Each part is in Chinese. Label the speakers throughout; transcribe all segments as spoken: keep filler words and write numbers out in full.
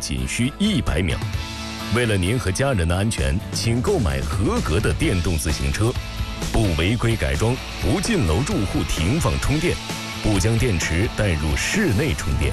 Speaker 1: 仅需一百秒。为了您和家人的安全，请购买合格的电动自行车，不违规改装，不进楼住户停放充电，不将电池带入室内充电。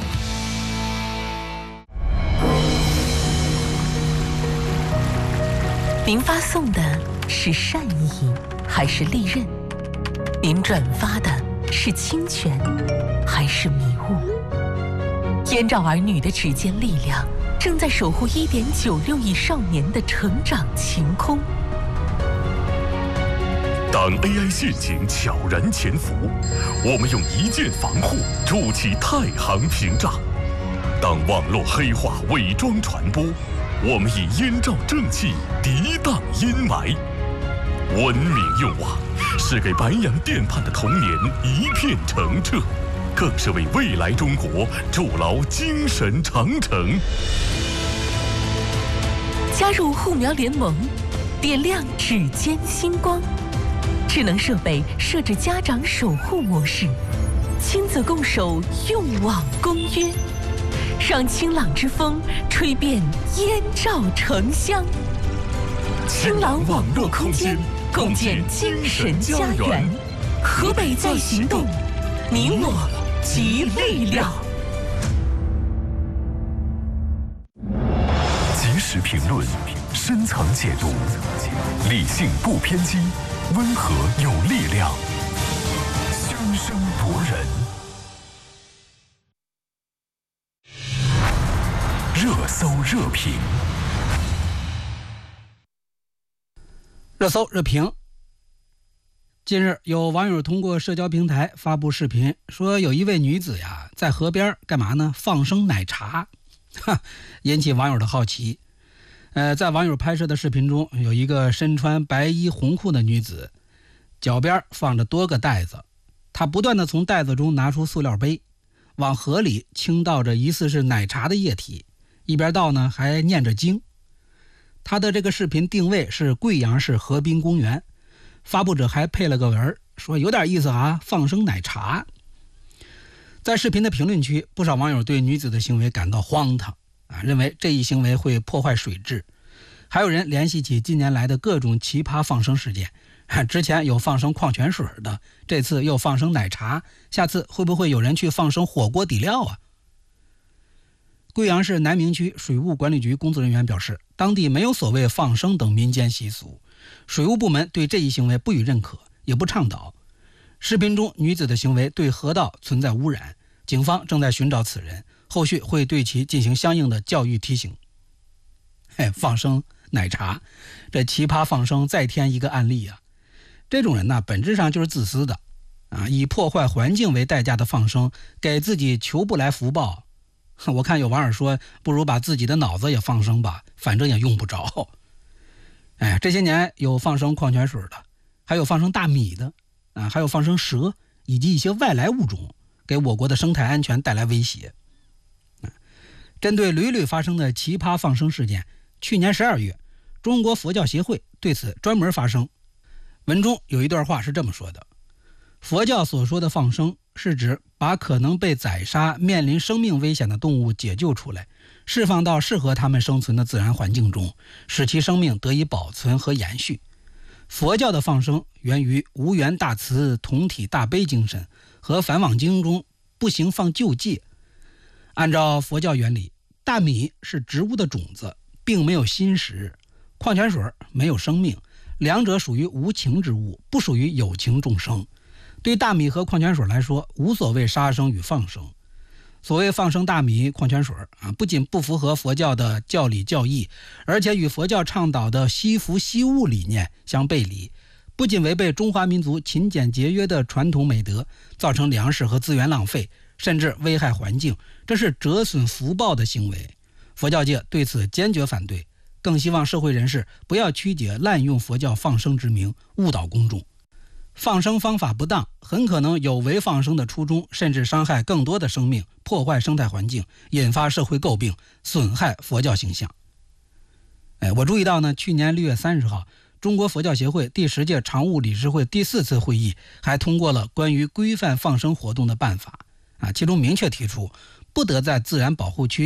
Speaker 2: 您发送的是善意还是利刃？您转发的是侵权还是迷雾？燕赵儿女的指尖力量正在守护一点九六亿少年的成长晴空。
Speaker 3: 当 A I 陷阱悄然潜伏，我们用一键防护筑起太行屏障；当网络黑化伪装传播，我们以燕赵正气涤荡阴霾。文明用网是给白洋淀畔的童年一片澄澈，更是为未来中国筑牢精神长城。
Speaker 2: 加入护苗联盟，点亮指尖星光。智能设备设置家长守护模式，亲子共守用网公约，让清朗之风吹遍燕赵城乡。清朗网络空间，共建精神家园。河北在行动，你我集力量。
Speaker 3: 及时评论，深层解读，理性不偏激，温和有力量，声声夺人。热搜热评，
Speaker 4: 热搜热评。近日，有网友通过社交平台发布视频，说有一位女子呀，在河边干嘛呢？放生奶茶，哈，引起网友的好奇。呃，在网友拍摄的视频中，有一个身穿白衣红裤的女子，脚边放着多个袋子，她不断地从袋子中拿出塑料杯，往河里倾倒着疑似是奶茶的液体，一边倒呢还念着经。她的这个视频定位是贵阳市河滨公园，发布者还配了个文，说有点意思啊，放生奶茶。在视频的评论区，不少网友对女子的行为感到荒唐啊，认为这一行为会破坏水质。还有人联系起近年来的各种奇葩放生事件，之前有放生矿泉水的，这次又放生奶茶，下次会不会有人去放生火锅底料啊？贵阳市南明区水务管理局工作人员表示，当地没有所谓放生等民间习俗，水务部门对这一行为不予认可，也不倡导。视频中女子的行为对河道存在污染，警方正在寻找此人，后续会对其进行相应的教育提醒。嘿，放生奶茶，这奇葩放生再添一个案例啊！这种人呢，本质上就是自私的啊，以破坏环境为代价的放生，给自己求不来福报。我看有网友说，不如把自己的脑子也放生吧，反正也用不着。哎，这些年有放生矿泉水的，还有放生大米的啊，还有放生蛇以及一些外来物种，给我国的生态安全带来威胁。啊、针对屡屡发生的奇葩放生事件，去年十二月，中国佛教协会对此专门发声。文中有一段话是这么说的：佛教所说的放生，是指把可能被宰杀、面临生命危险的动物解救出来，释放到适合它们生存的自然环境中，使其生命得以保存和延续。佛教的放生源于无缘大慈、同体大悲精神和梵网经中不行放救戒。按照佛教原理，大米是植物的种子，并没有心识；矿泉水没有生命，两者属于无情之物，不属于有情众生。对大米和矿泉水来说，无所谓杀生与放生。所谓放生大米、矿泉水啊，不仅不符合佛教的教理教义，而且与佛教倡导的惜福惜物理念相背离，不仅违背中华民族勤俭节约的传统美德，造成粮食和资源浪费，甚至危害环境，这是折损福报的行为。佛教界对此坚决反对，更希望社会人士不要曲解滥用佛教放生之名，误导公众。放生方法不当，很可能有违放生的初衷，甚至伤害更多的生命，破坏生态环境，引发社会诟病，损害佛教形象。哎，我注意到呢，去年六月三十号，中国佛教协会第十届常务理事会第四次会议还通过了关于规范放生活动的办法啊，其中明确提出，不得在自然保护区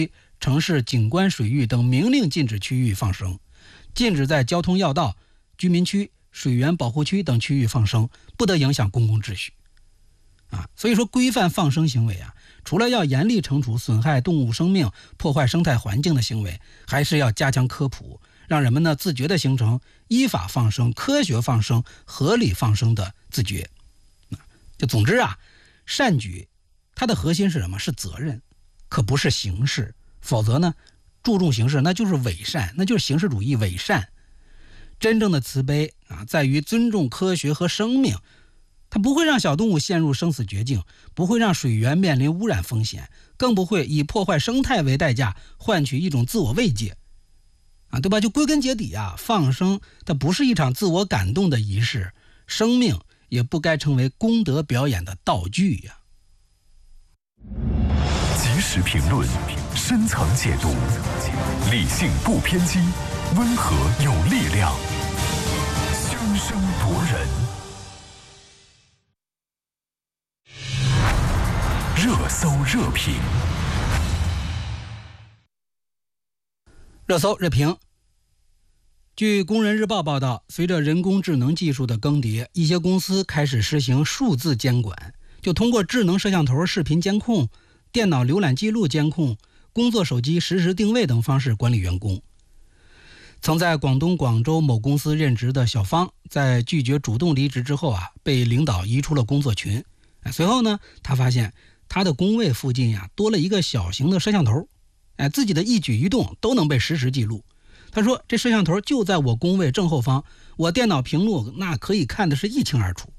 Speaker 4: 城市景观水域等明令禁止区域放生，禁止在交通要道、居民区、水源保护区等区域放生，不得影响公共秩序。啊，所以说规范放生行为啊，除了要严厉惩处损害动物生命、破坏生态环境的行为，还是要加强科普，让人们呢自觉地形成依法放生、科学放生、合理放生的自觉。就总之啊，善举它的核心是什么？是责任，可不是形式。否则呢，注重形式那就是伪善，那就是形式主义伪善。真正的慈悲啊，在于尊重科学和生命。它不会让小动物陷入生死绝境，不会让水源面临污染风险，更不会以破坏生态为代价换取一种自我慰藉，啊，对吧？就归根结底啊，放生它不是一场自我感动的仪式，生命也不该成为功德表演的道具呀。
Speaker 3: 及时评论，深层解读，理性不偏激，温和有力量，生生夺人。热搜热评，
Speaker 4: 热搜热评。据《工人日报》报道，随着人工智能技术的更迭，一些公司开始实行数字监管，就通过智能摄像头视频监控、电脑浏览记录监控、工作手机实时定位等方式管理员工。曾在广东广州某公司任职的小方，在拒绝主动离职之后啊，被领导移出了工作群。随后呢，他发现他的工位附近呀、啊、多了一个小型的摄像头，哎，自己的一举一动都能被实时记录。他说这摄像头就在我工位正后方，我电脑屏幕那可以看的是一清二楚。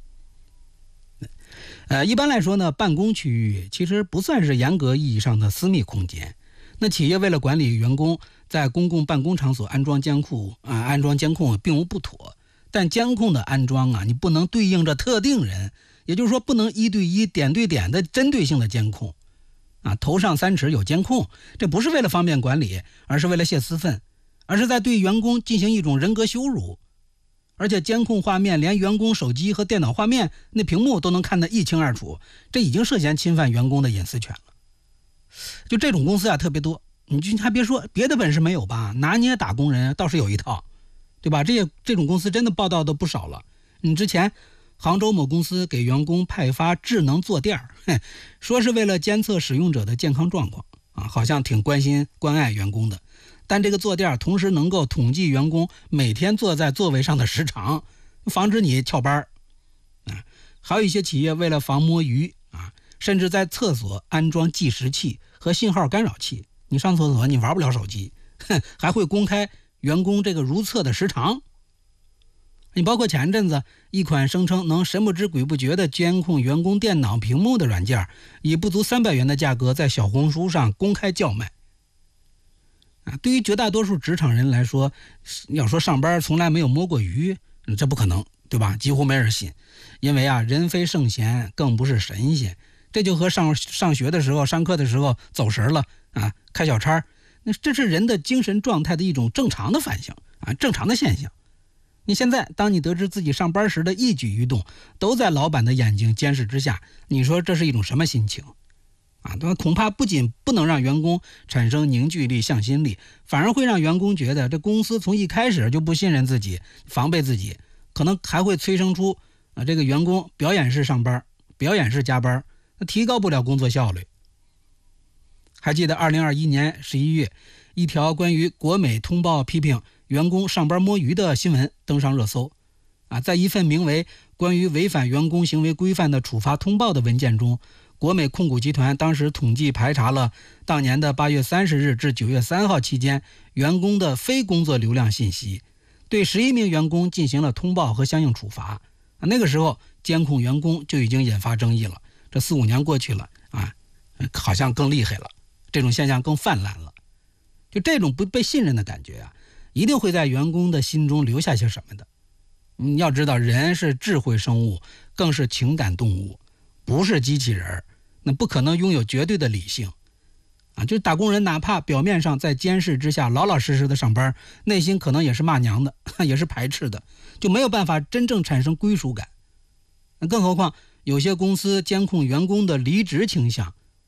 Speaker 4: 呃，一般来说呢，办公区域其实不算是严格意义上的私密空间。那企业为了管理员工在公共办公场所安装监控啊，安装监控并无不妥，但监控的安装啊，你不能对应着特定人，也就是说不能一对一、点对点的针对性的监控啊。头上三尺有监控，这不是为了方便管理，而是为了泄私愤，而是在对员工进行一种人格羞辱。而且监控画面连员工手机和电脑画面那屏幕都能看得一清二楚，这已经涉嫌侵犯员工的隐私权了。就这种公司啊特别多，你就还别说别的本事没有吧，拿捏打工人倒是有一套，对吧？这这种公司真的报道的不少了。你之前杭州某公司给员工派发智能坐垫，说是为了监测使用者的健康状况啊，好像挺关心关爱员工的。但这个坐垫同时能够统计员工每天坐在座位上的时长，防止你翘班啊。还有一些企业为了防摸鱼啊，甚至在厕所安装计时器和信号干扰器，你上厕所你玩不了手机，还会公开员工这个如厕的时长。你包括前阵子一款声称能神不知鬼不觉的监控员工电脑屏幕的软件，以不足三百元的价格在小红书上公开叫卖。啊，对于绝大多数职场人来说，要说上班从来没有摸过鱼，这不可能，对吧？几乎没人信，因为啊，人非圣贤，更不是神仙。这就和上上学的时候、上课的时候走神了啊，开小差，那这是人的精神状态的一种正常的反应啊，正常的现象。你现在当你得知自己上班时的一举一动都在老板的眼睛监视之下，你说这是一种什么心情？啊，恐怕不仅不能让员工产生凝聚力、向心力，反而会让员工觉得这公司从一开始就不信任自己、防备自己，可能还会催生出啊这个员工表演式上班、表演式加班，那提高不了工作效率。还记得二零二一年十一月，一条关于国美通报批评员工上班摸鱼的新闻登上热搜。啊，在一份名为《关于违反员工行为规范的处罚通报》的文件中，国美控股集团当时统计排查了当年的八月三十日至九月三号期间员工的非工作流量信息，对十一名员工进行了通报和相应处罚。那个时候监控员工就已经引发争议了，这四五年过去了啊，好像更厉害了，这种现象更泛滥了。就这种不被信任的感觉啊，一定会在员工的心中留下些什么的。你要知道，人是智慧生物，更是情感动物，不是机器人，那不可能拥有绝对的理性啊！就是打工人哪怕表面上在监视之下老老实实的上班，内心可能也是骂娘的，也是排斥的，就没有办法真正产生归属感。更何况有些公司监控员工的离职倾向，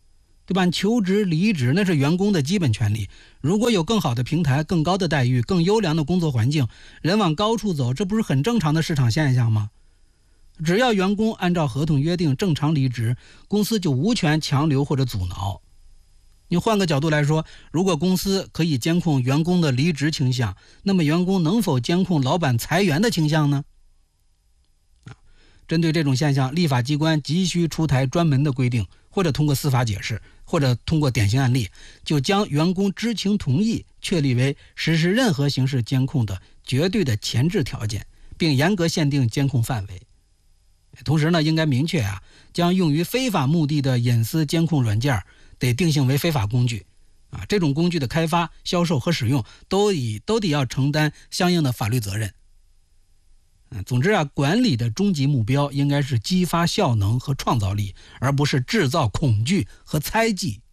Speaker 4: 对吧？求职、离职那是员工的基本权利。如果有更好的平台、更高的待遇、更优良的工作环境，人往高处走，这不是很正常的市场现象吗？只要员工按照合同约定正常离职，公司就无权强留或者阻挠。你换个角度来说，如果公司可以监控员工的离职倾向，那么员工能否监控老板裁员的倾向呢？针对这种现象，立法机关急需出台专门的规定，或者通过司法解释，或者通过典型案例，就将员工知情同意确立为实施任何形式监控的绝对的前置条件，并严格限定监控范围。同时呢，应该明确啊，将用于非法目的的隐私监控软件得定性为非法工具啊，这种工具的开发、销售和使用都以都得要承担相应的法律责任。嗯，总之啊，管理的终极目标应该是激发效能和创造力，而不是制造恐惧和猜忌。